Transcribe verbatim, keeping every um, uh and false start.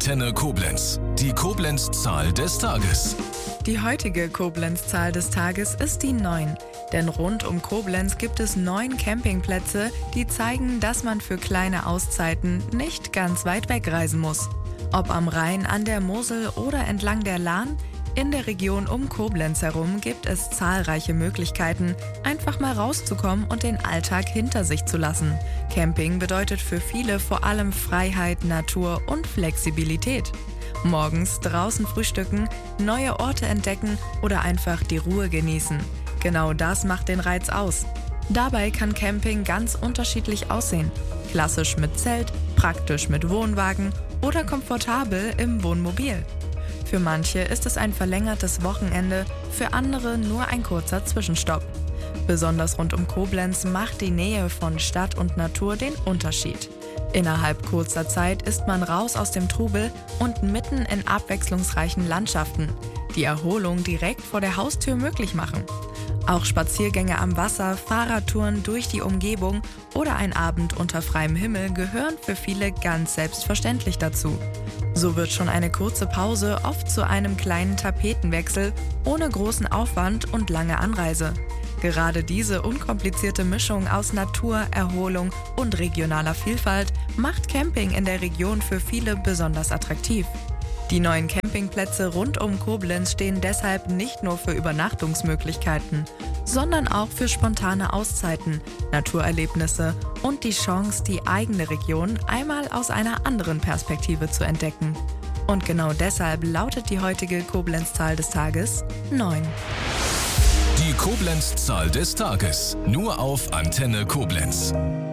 Antenne Koblenz. Die Koblenz-Zahl des Tages. Die heutige Koblenz-Zahl des Tages ist die neun. Denn rund um Koblenz gibt es neun Campingplätze, die zeigen, dass man für kleine Auszeiten nicht ganz weit wegreisen muss. Ob am Rhein, an der Mosel oder entlang der Lahn, in der Region um Koblenz herum gibt es zahlreiche Möglichkeiten, einfach mal rauszukommen und den Alltag hinter sich zu lassen. Camping bedeutet für viele vor allem Freiheit, Natur und Flexibilität. Morgens draußen frühstücken, neue Orte entdecken oder einfach die Ruhe genießen. Genau das macht den Reiz aus. Dabei kann Camping ganz unterschiedlich aussehen. Klassisch mit Zelt, praktisch mit Wohnwagen oder komfortabel im Wohnmobil. Für manche ist es ein verlängertes Wochenende, für andere nur ein kurzer Zwischenstopp. Besonders rund um Koblenz macht die Nähe von Stadt und Natur den Unterschied. Innerhalb kurzer Zeit ist man raus aus dem Trubel und mitten in abwechslungsreichen Landschaften, die Erholung direkt vor der Haustür möglich machen. Auch Spaziergänge am Wasser, Fahrradtouren durch die Umgebung oder ein Abend unter freiem Himmel gehören für viele ganz selbstverständlich dazu. So wird schon eine kurze Pause oft zu einem kleinen Tapetenwechsel ohne großen Aufwand und lange Anreise. Gerade diese unkomplizierte Mischung aus Natur, Erholung und regionaler Vielfalt macht Camping in der Region für viele besonders attraktiv. Die neuen Campingplätze rund um Koblenz stehen deshalb nicht nur für Übernachtungsmöglichkeiten, sondern auch für spontane Auszeiten, Naturerlebnisse und die Chance, die eigene Region einmal aus einer anderen Perspektive zu entdecken. Und genau deshalb lautet die heutige Koblenz-Zahl des Tages neun. Die Koblenz-Zahl des Tages. Nur auf Antenne Koblenz.